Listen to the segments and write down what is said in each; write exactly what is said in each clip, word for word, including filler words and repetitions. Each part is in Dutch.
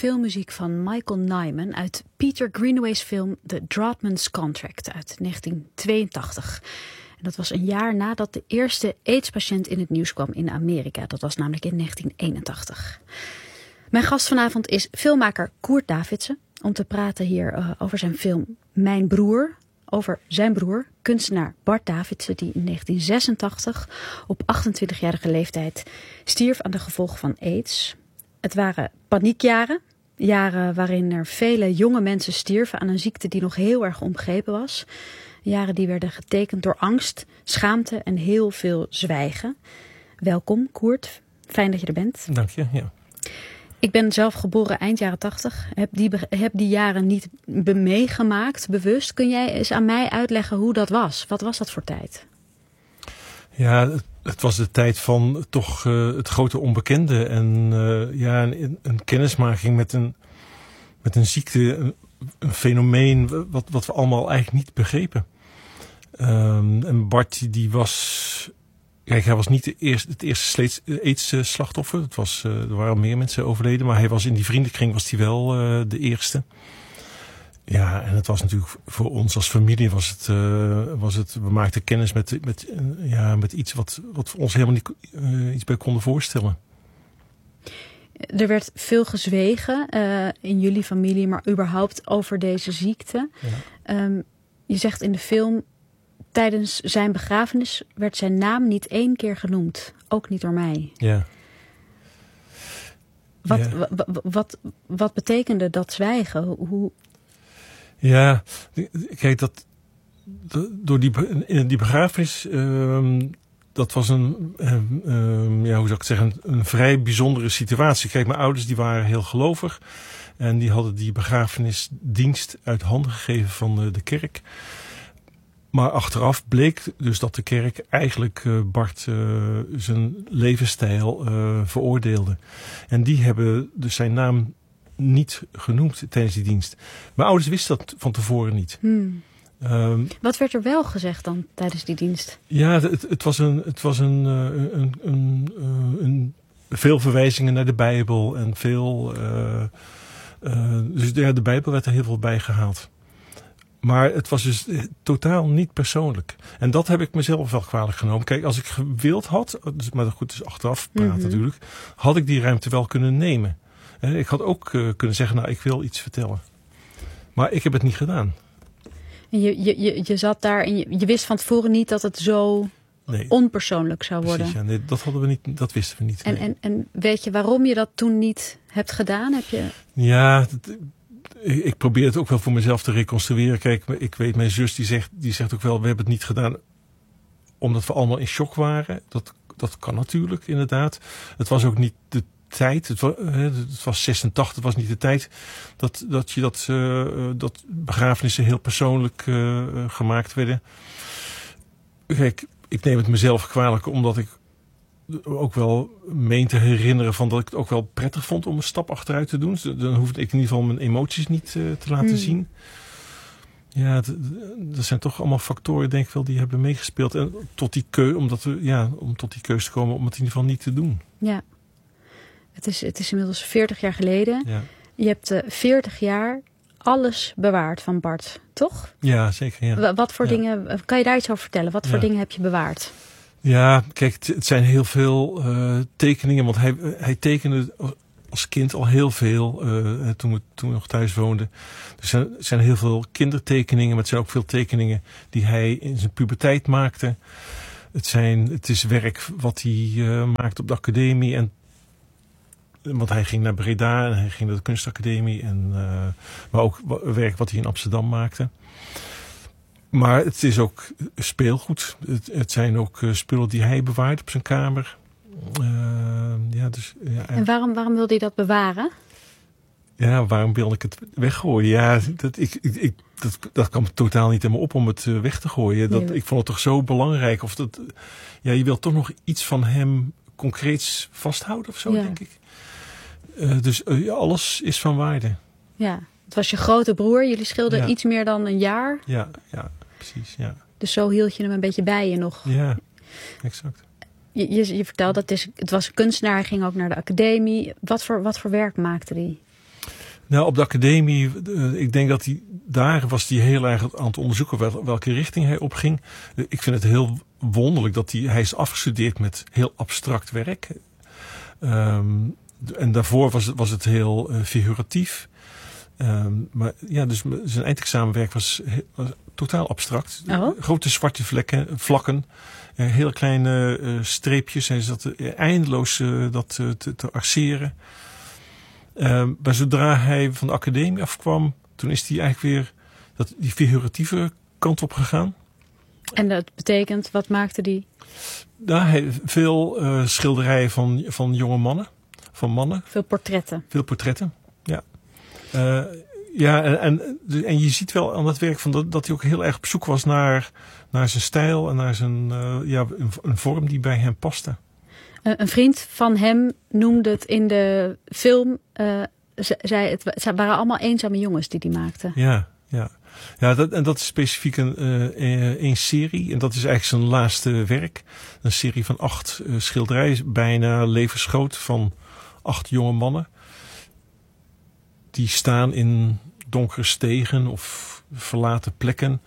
filmmuziek van Michael Nyman uit Peter Greenaway's film The Draughtsman's Contract uit negentien tweeëntachtig. En dat was een jaar nadat de eerste AIDS-patiënt in het nieuws kwam in Amerika. Dat was namelijk in negentien eenentachtig. Mijn gast vanavond is filmmaker Koert Davidsen om te praten hier uh, over zijn film Mijn Broer. Over zijn broer, kunstenaar Bart Davidsen, die in negentien zesentachtig op achtentwintigjarige leeftijd stierf aan de gevolgen van AIDS. Het waren paniekjaren, jaren waarin er vele jonge mensen stierven aan een ziekte die nog heel erg onbegrepen was. Jaren die werden getekend door angst, schaamte en heel veel zwijgen. Welkom, Koert. Fijn dat je er bent. Dank je, ja. Ik ben zelf geboren eind jaren tachtig. Heb die, heb die jaren niet be- meegemaakt, bewust. Kun jij eens aan mij uitleggen hoe dat was? Wat was dat voor tijd? Ja, het, het was de tijd van toch uh, het grote onbekende. En uh, ja, een, een kennismaking met een, met een ziekte, een, een fenomeen wat, wat we allemaal eigenlijk niet begrepen. Um, en Bart, die was... Kijk, hij was niet de eerste, het eerste AIDS-slachtoffer. Het was, uh, er waren meer mensen overleden. Maar hij was in die vriendenkring was hij wel uh, de eerste. Ja, en het was natuurlijk voor ons als familie was het, uh, was het we maakten kennis met, met, uh, ja, met iets wat, wat we ons helemaal niet uh, iets bij konden voorstellen. Er werd veel gezwegen uh, in jullie familie, maar überhaupt over deze ziekte. Ja. Um, je zegt in de film, tijdens zijn begrafenis werd zijn naam niet één keer genoemd. Ook niet door mij. Ja. Wat, ja. w- w- wat, wat betekende dat zwijgen? Hoe... Ja, kijk, dat, dat door die, die begrafenis, uh, dat was een, uh, uh, ja, hoe zou ik het zeggen, een, een vrij bijzondere situatie. Kijk, mijn ouders die waren heel gelovig en die hadden die begrafenisdienst uit handen gegeven van de, de kerk. Maar achteraf bleek dus dat de kerk eigenlijk uh, Bart uh, zijn levensstijl uh, veroordeelde. En die hebben dus zijn naam niet genoemd tijdens die dienst. Mijn ouders wisten dat van tevoren niet. Hmm. Um, Wat werd er wel gezegd dan tijdens die dienst? Ja, het, het was, een, het was een, een, een, een, een, veel verwijzingen naar de Bijbel en veel... Uh, uh, dus ja, de Bijbel werd er heel veel bij gehaald. Maar het was dus totaal niet persoonlijk. En dat heb ik mezelf wel kwalijk genomen. Kijk, als ik gewild had, maar goed, dus achteraf praten mm-hmm. natuurlijk, had ik die ruimte wel kunnen nemen. Ik had ook uh, kunnen zeggen, nou, ik wil iets vertellen. Maar ik heb het niet gedaan. En je, je, je, je zat daar en je, je wist van tevoren niet dat het zo nee. onpersoonlijk zou worden. Precies, ja, nee, dat hadden we niet, dat wisten we niet. En, nee. en, en weet je waarom je dat toen niet hebt gedaan? Heb je... Ja, dat, ik probeer het ook wel voor mezelf te reconstrueren. Kijk, ik weet, mijn zus die zegt, die zegt ook wel, we hebben het niet gedaan omdat we allemaal in shock waren. Dat, dat kan natuurlijk, inderdaad. Het was ook niet de tijd. Het was, het was zesentachtig, het was niet de tijd dat, dat je dat, uh, dat begrafenissen heel persoonlijk uh, gemaakt werden. Kijk, ik neem het mezelf kwalijk omdat ik ook wel meen te herinneren van dat ik het ook wel prettig vond om een stap achteruit te doen. Dan hoefde ik in ieder geval mijn emoties niet uh, te laten hmm. zien. Ja, dat zijn toch allemaal factoren, denk ik wel, die hebben meegespeeld. En tot die keu, omdat we, ja, om tot die keuze te komen om het in ieder geval niet te doen. Ja, het is, het is inmiddels veertig jaar geleden. Ja. Je hebt uh, veertig jaar alles bewaard van Bart, toch? Ja, zeker. Ja. Wat voor ja. dingen, kan je daar iets over vertellen? Wat voor ja. dingen heb je bewaard? Ja, kijk, het, het zijn heel veel uh, tekeningen, want hij, hij tekende als kind al heel veel uh, toen, we, toen we nog thuis woonden. Er zijn, zijn heel veel kindertekeningen, maar het zijn ook veel tekeningen die hij in zijn puberteit maakte. Het, zijn, het is werk wat hij uh, maakte op de academie. En, want hij ging naar Breda en hij ging naar de kunstacademie. En, uh, maar ook werk wat hij in Amsterdam maakte. Maar het is ook speelgoed. Het, het zijn ook uh, spullen die hij bewaart op zijn kamer. Uh, ja, dus, ja, en waarom, waarom wilde hij dat bewaren? Ja, waarom wilde ik het weggooien? Ja, dat, ik, ik, ik, dat, dat kwam totaal niet in me op om het uh, weg te gooien. Dat, nee. Ik vond het toch zo belangrijk. Of dat, ja, je wilt toch nog iets van hem concreets vasthouden of zo, ja. denk ik. Uh, dus uh, alles is van waarde. Ja, het was je grote broer. Jullie scheelden ja. iets meer dan een jaar. Ja, ja, precies. Ja. Dus zo hield je hem een beetje bij je nog. Ja, exact. Je, je, je vertelde, het, is, het was een kunstenaar, hij ging ook naar de academie. Wat voor, wat voor werk maakte hij? Nou, op de academie, uh, ik denk dat hij daar was hij heel erg aan het onderzoeken wel, welke richting hij opging. Uh, ik vind het heel wonderlijk dat hij, hij is afgestudeerd met heel abstract werk. Um, en daarvoor was het, was het heel uh, figuratief. Um, maar ja, dus zijn eindexamenwerk was, was totaal abstract. Oh. Grote zwarte vlekken, vlakken, uh, hele kleine uh, streepjes. Hij zat uh, eindeloos uh, dat uh, te, te arceren. Uh, maar zodra hij van de academie afkwam, toen is hij eigenlijk weer dat, die figuratieve kant op gegaan. En dat betekent, wat maakte die? Nou, hij, veel uh, schilderijen van, van jonge mannen, van mannen. Veel portretten. Veel portretten, ja. Uh, ja, en, en, en je ziet wel aan dat werk van dat, dat hij ook heel erg op zoek was naar, naar zijn stijl en naar zijn, uh, ja, een, een vorm die bij hem paste. Een vriend van hem noemde het in de film, uh, zei het, het waren allemaal eenzame jongens die die maakten. Ja, ja. Ja, dat, en dat is specifiek een, uh, een serie. En dat is eigenlijk zijn laatste werk. Een serie van acht uh, schilderijen, bijna levensgroot, van acht jonge mannen. Die staan in donkere stegen of verlaten plekken.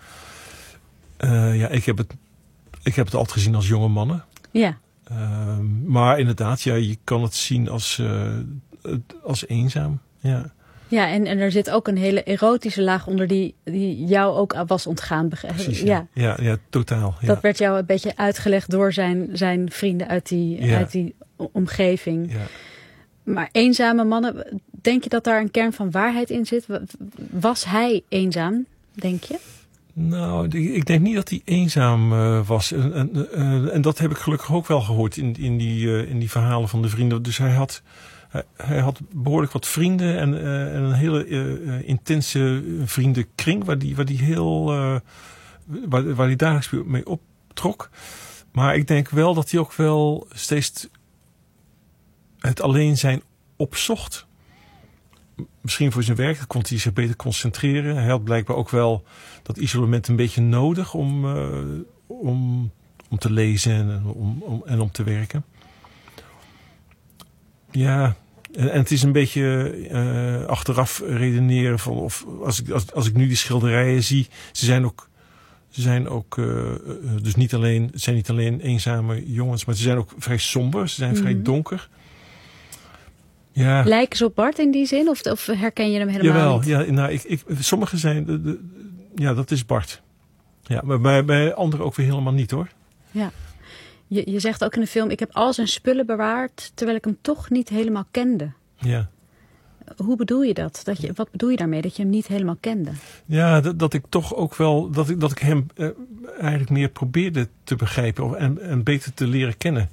Uh, ja, ik heb, het, ik heb het altijd gezien als jonge mannen. Ja. Uh, maar inderdaad, ja, je kan het zien als, uh, als eenzaam. Ja, ja en, en er zit ook een hele erotische laag onder die, die jou ook was ontgaan. Precies, ja. Ja, ja, ja totaal. Ja. Dat werd jou een beetje uitgelegd door zijn, zijn vrienden uit die, ja. uit die omgeving. Ja. Maar eenzame mannen, denk je dat daar een kern van waarheid in zit? Was hij eenzaam, denk je? Nou, ik denk niet dat hij eenzaam uh, was. En, en, uh, en dat heb ik gelukkig ook wel gehoord in, in, die, uh, in die verhalen van de vrienden. Dus hij had, hij, hij had behoorlijk wat vrienden en, uh, en een hele uh, intense vriendenkring waar die, waar die heel, uh, waar, waar die dagelijks mee optrok. Maar ik denk wel dat hij ook wel steeds het alleen zijn opzocht. Misschien voor zijn werk, dan kon hij zich beter concentreren. Hij had blijkbaar ook wel dat isolement een beetje nodig om, uh, om, om te lezen en om, om, en om te werken. Ja, en, en het is een beetje uh, achteraf redeneren van of als ik, als, als ik nu die schilderijen zie, ze zijn ook, ze zijn ook uh, dus niet alleen, het zijn niet alleen eenzame jongens, maar ze zijn ook vrij somber, ze zijn mm-hmm. vrij donker. Ja. Lijken ze op Bart in die zin? Of, of herken je hem helemaal Jawel, niet? Ja, nou, ik, ik, sommige zijn... De, de, ja, dat is Bart. Ja, maar bij, bij anderen ook weer helemaal niet, hoor. Ja. Je, je zegt ook in de film, ik heb al zijn spullen bewaard, terwijl ik hem toch niet helemaal kende. Ja. Hoe bedoel je dat? dat je, wat bedoel je daarmee, dat je hem niet helemaal kende? Ja, dat, dat ik toch ook wel... Dat ik, dat ik hem uh, eigenlijk meer probeerde te begrijpen of, en, en beter te leren kennen.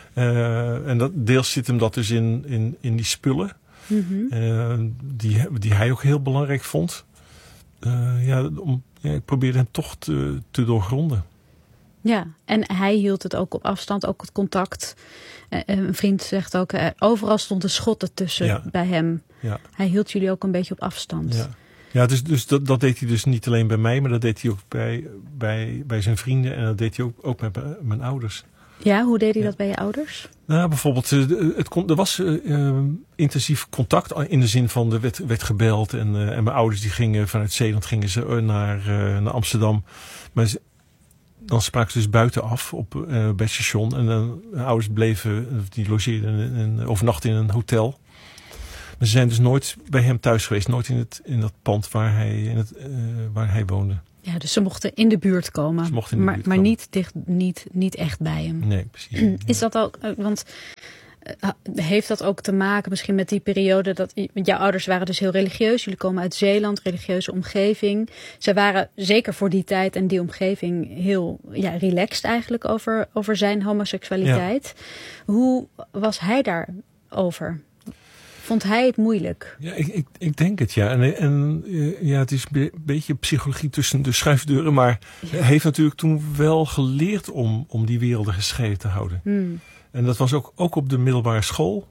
Uh, en dat, deels zit hem dat dus in, in, in die spullen. Mm-hmm. Uh, die, die hij ook heel belangrijk vond. Uh, ja, om, ja, ik probeerde hem toch te, te doorgronden. Ja, en hij hield het ook op afstand, ook het contact. Uh, een vriend zegt ook, uh, overal stond een schot ertussen ja. bij hem. Ja. Hij hield jullie ook een beetje op afstand. Ja, ja dus, dus dat, dat deed hij dus niet alleen bij mij, maar dat deed hij ook bij, bij, bij zijn vrienden. En dat deed hij ook, ook met mijn ouders. Ja, hoe deed hij ja. dat bij je ouders? Nou, bijvoorbeeld, het kon, er was uh, intensief contact in de zin van er werd, werd gebeld. En, uh, en mijn ouders die gingen vanuit Zeeland gingen ze naar, uh, naar Amsterdam. Maar ze, dan spraken ze dus buitenaf op, uh, bij het station. En uh, mijn ouders bleven, die logeerden en, en overnachten in een hotel. Maar ze zijn dus nooit bij hem thuis geweest. Nooit in, het, in dat pand waar hij, in het, uh, waar hij woonde. Ja, dus ze mochten in de buurt komen, ze mochten in de maar, buurt maar komen. niet, dicht, niet, niet echt bij hem. Nee, precies. Is dat ook, want uh, heeft dat ook te maken misschien met die periode dat jouw ouders waren dus heel religieus. Jullie komen uit Zeeland, religieuze omgeving. Ze waren zeker voor die tijd en die omgeving heel ja, relaxed eigenlijk over, over zijn homoseksualiteit. Ja. Hoe was hij daarover? Vond hij het moeilijk? Ja, ik, ik, ik denk het, ja. En, en ja, het is een beetje psychologie tussen de schuifdeuren. Maar ja. hij heeft natuurlijk toen wel geleerd om, om die werelden gescheiden te houden. Hmm. En dat was ook, ook op de middelbare school.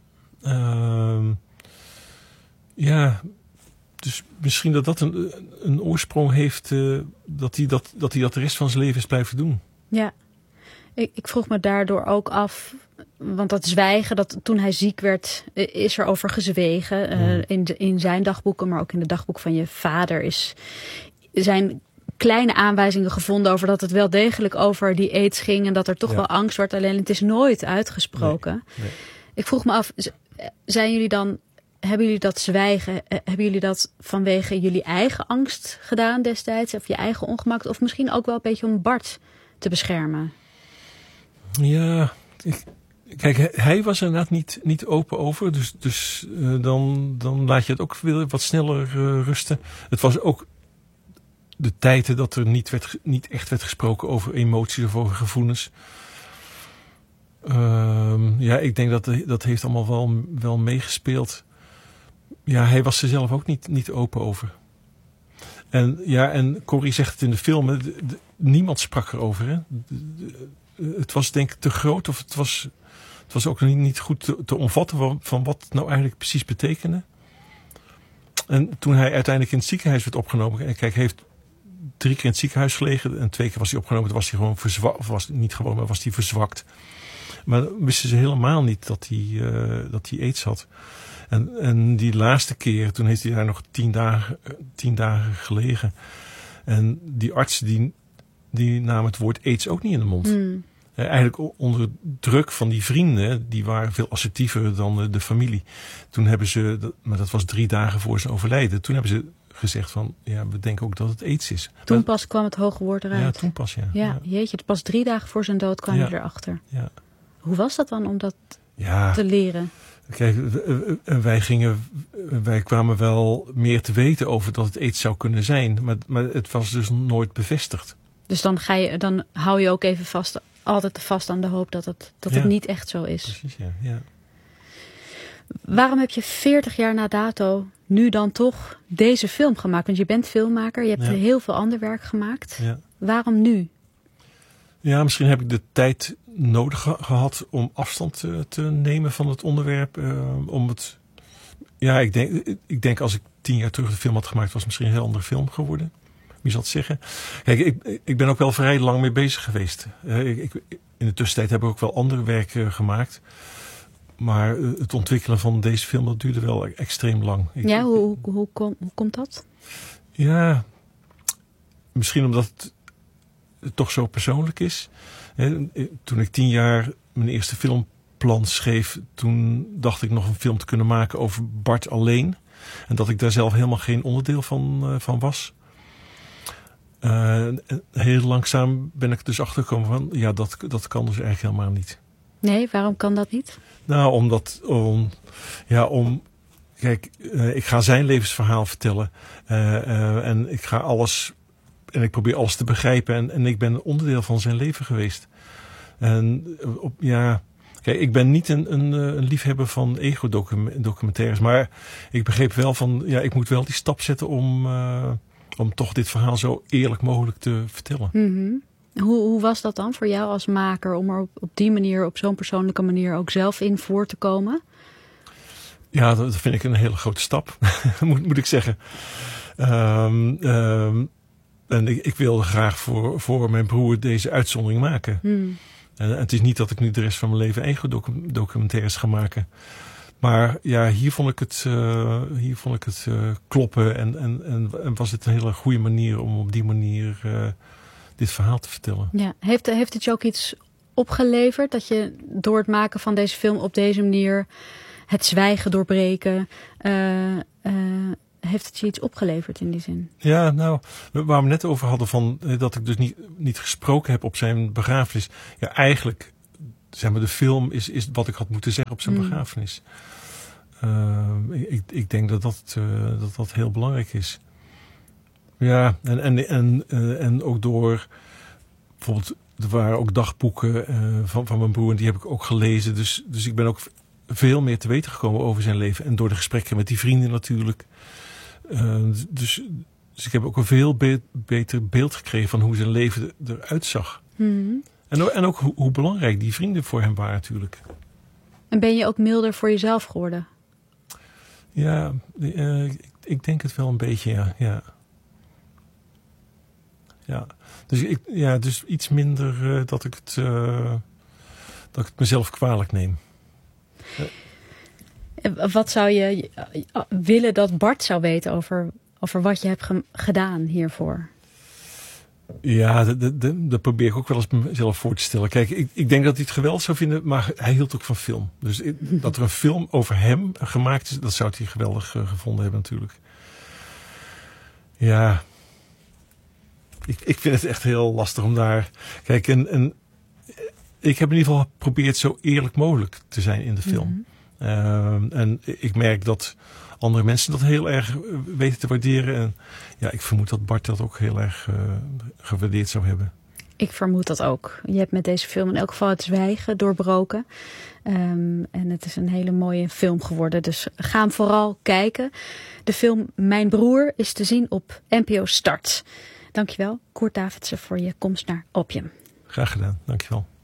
Uh, ja, dus misschien dat dat een, een oorsprong heeft... Uh, dat, hij dat, dat hij dat de rest van zijn leven is blijven doen. Ja, ik, ik vroeg me daardoor ook af... want dat zwijgen, dat toen hij ziek werd, is er over gezwegen. Uh, Mm. in, de, in zijn dagboeken, maar ook in de dagboek van je vader is, zijn kleine aanwijzingen gevonden over dat het wel degelijk over die aids ging. En dat er toch Ja. wel angst wordt. Alleen het is nooit uitgesproken. Nee, nee. Ik vroeg me af, zijn jullie dan, hebben jullie dat zwijgen, hebben jullie dat vanwege jullie eigen angst gedaan destijds? Of je eigen ongemak? Of misschien ook wel een beetje om Bart te beschermen? Ja, ik, kijk, hij, hij was er inderdaad niet, niet open over. Dus, dus uh, dan, dan laat je het ook weer wat sneller uh, rusten. Het was ook de tijden dat er niet, werd, niet echt werd gesproken over emoties of over gevoelens. Uh, ja, ik denk dat dat heeft allemaal wel, wel meegespeeld. Ja, hij was er zelf ook niet, niet open over. En ja, en Corrie zegt het in de film, de, de, niemand sprak erover. Hè? De, de, het was denk ik te groot of het was, het was ook niet, niet goed te, te omvatten van, van wat het nou eigenlijk precies betekende. En toen hij uiteindelijk in het ziekenhuis werd opgenomen, en kijk, hij heeft drie keer in het ziekenhuis gelegen en twee keer was hij opgenomen, toen was hij gewoon verzwakt, of was niet gewoon, maar was hij verzwakt. Maar dan wisten ze helemaal niet dat hij, uh, dat hij aids had. En, en die laatste keer, toen heeft hij daar nog tien dagen, tien dagen gelegen. En die arts die, die nam het woord aids ook niet in de mond. Hmm. Eh, eigenlijk onder druk van die vrienden, die waren veel assertiever dan de, de familie. Toen hebben ze, maar dat was drie dagen voor zijn overlijden, toen hebben ze gezegd van, ja, we denken ook dat het aids is. Toen maar, pas kwam het hoge woord eruit. Ja, toen pas, ja. Ja, ja. jeetje, pas drie dagen voor zijn dood kwam ja. je erachter. Ja. Hoe was dat dan om dat ja. te leren? Kijk, wij gingen, wij kwamen wel meer te weten over dat het aids zou kunnen zijn, maar, maar het was dus nooit bevestigd. Dus dan, ga je, dan hou je ook even vast, altijd vast aan de hoop dat het, dat Ja. het niet echt zo is. Precies, ja. ja. Waarom heb je veertig jaar na dato nu dan toch deze film gemaakt? Want je bent filmmaker, je hebt Ja. heel veel ander werk gemaakt. Ja. Waarom nu? Ja, misschien heb ik de tijd nodig ge- gehad om afstand te, te nemen van het onderwerp. Uh, om het, ja, ik denk, ik denk als ik tien jaar terug de film had gemaakt, was het misschien een heel andere film geworden. Wie zal het zeggen? Kijk, ik, ik ben ook wel vrij lang mee bezig geweest. Uh, ik, ik, in de tussentijd heb ik ook wel ander werk uh, gemaakt. Maar uh, het ontwikkelen van deze film, dat duurde wel extreem lang. Ik, Ja, hoe, hoe, hoe, kom, hoe komt dat? Ja, misschien omdat het toch zo persoonlijk is. Toen ik tien jaar mijn eerste filmplan schreef, toen dacht ik nog een film te kunnen maken over Bart alleen. En dat ik daar zelf helemaal geen onderdeel van, uh, van was. Uh, heel langzaam ben ik dus achtergekomen van, ja, dat, dat kan dus eigenlijk helemaal niet. Nee, waarom kan dat niet? Nou, omdat, om, ja, om, kijk, uh, ik ga zijn levensverhaal vertellen. Uh, uh, en ik ga alles, en ik probeer alles te begrijpen. En, en ik ben een onderdeel van zijn leven geweest. En op, ja, kijk, ik ben niet een, een, een liefhebber van ego-documentaires. Maar ik begreep wel van, ja, ik moet wel die stap zetten om, uh, om toch dit verhaal zo eerlijk mogelijk te vertellen. Mm-hmm. Hoe, hoe was dat dan voor jou als maker om er op, op die manier, op zo'n persoonlijke manier ook zelf in voor te komen? Ja, dat vind ik een hele grote stap, moet, moet ik zeggen. Um, um, en ik, ik wilde graag voor, voor mijn broer deze uitzondering maken. Hmm. En, en het is niet dat ik nu de rest van mijn leven ego-documentaires ga maken. Maar ja, hier vond ik het, uh, hier vond ik het uh, kloppen. En, en, en, en was het een hele goede manier om op die manier uh, dit verhaal te vertellen. Ja. Heeft, heeft het je ook iets opgeleverd? Dat je door het maken van deze film op deze manier het zwijgen doorbreken... Uh, uh, heeft het je iets opgeleverd in die zin? Ja, nou, waar we net over hadden van dat ik dus niet, niet gesproken heb op zijn begrafenis. Ja, eigenlijk, zeg maar, de film is, is wat ik had moeten zeggen op zijn mm. begrafenis. Uh, ik, ik denk dat dat, uh, dat dat heel belangrijk is. Ja, en, en, en, uh, en ook door, bijvoorbeeld, er waren ook dagboeken uh, van, van mijn broer en die heb ik ook gelezen. Dus, dus ik ben ook veel meer te weten gekomen over zijn leven. En door de gesprekken met die vrienden natuurlijk. Uh, dus, dus ik heb ook een veel be- beter beeld gekregen van hoe zijn leven eruit zag. Mm-hmm. En, en ook hoe, hoe belangrijk die vrienden voor hem waren natuurlijk. En ben je ook milder voor jezelf geworden? Ja, uh, ik, ik denk het wel een beetje, ja. ja. ja. Dus, ik, ja, dus iets minder uh, dat ik het... Uh, dat ik het mezelf kwalijk neem. Wat zou je willen dat Bart zou weten over, over wat je hebt ge- gedaan hiervoor? Ja, dat, dat, dat probeer ik ook wel eens mezelf voor te stellen. Kijk, ik, ik denk dat hij het geweldig zou vinden, maar hij hield ook van film. Dus ik, dat er een film over hem gemaakt is, dat zou hij geweldig uh, gevonden hebben natuurlijk. Ja, ik, ik vind het echt heel lastig om daar... Kijk, en, en ik heb in ieder geval geprobeerd zo eerlijk mogelijk te zijn in de film. Mm-hmm. Uh, en ik merk dat andere mensen dat heel erg weten te waarderen. En ja, ik vermoed dat Bart dat ook heel erg uh, gewaardeerd zou hebben. Ik vermoed dat ook. Je hebt met deze film in elk geval het zwijgen doorbroken. Um, en het is een hele mooie film geworden. Dus ga hem vooral kijken. De film Mijn Broer is te zien op N P O Start. Dankjewel, Koert Davidsen, voor je komst naar Opium. Graag gedaan, dankjewel.